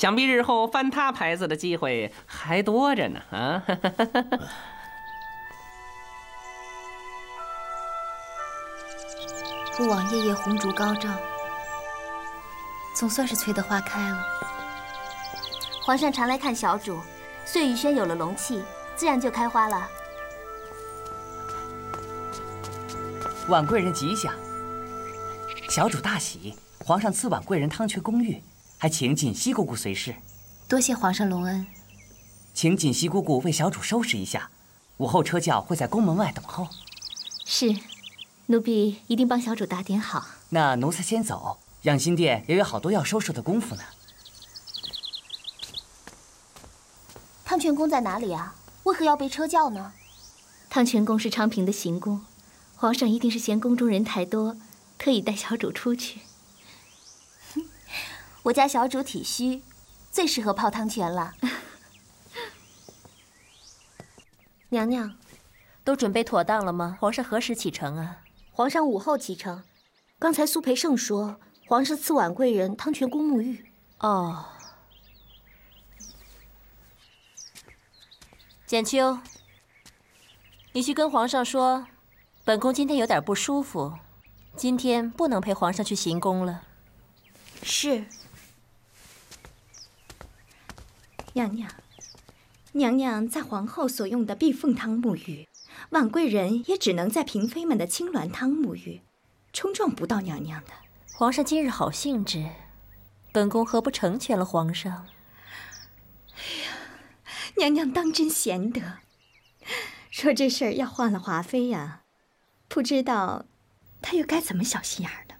想必日后翻他牌子的机会还多着呢啊！ 不枉夜夜红烛高照，总算是催得花开了。 皇上常来看小主，碎玉轩有了龙气，自然就开花了。 婉贵人吉祥，小主大喜，皇上赐婉贵人汤泉宫玉，还请锦溪姑姑随侍。 多谢皇上隆恩， 请锦溪姑姑为小主收拾一下，午后车轿会在宫门外等候。 是，奴婢一定帮小主打点好。 那奴才先走，养心殿也有好多要收拾的功夫呢。 汤泉宫在哪里啊？为何要备车轿呢？ 汤泉宫是昌平的行宫，皇上一定是嫌宫中人太多，特意带小主出去。 我家小主体虚，最适合泡汤泉了。 娘娘，都准备妥当了吗？皇上何时启程啊？ 皇上午后启程。刚才苏培盛说，皇上赐婉贵人汤泉宫沐浴。 哦。简秋，你去跟皇上说，本宫今天有点不舒服，今天不能陪皇上去行宫了。 是。 娘娘，娘娘在皇后所用的避凤汤沐浴，婉贵人也只能在嫔妃们的青鸾汤沐浴，冲撞不到娘娘的。 皇上今日好兴致，本宫何不成全了皇上？ 哎呀，娘娘当真贤德。说这事儿要换了华妃呀，不知道她又该怎么小心眼儿了。